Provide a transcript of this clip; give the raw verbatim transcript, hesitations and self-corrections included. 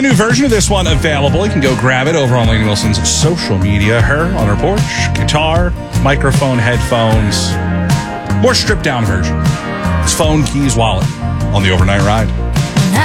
Brand new version of this one available. You can go grab it over on Lainey Wilson's social media. Her on her porch, guitar, microphone, headphones. More stripped down version. It's phone, keys, wallet on the overnight ride.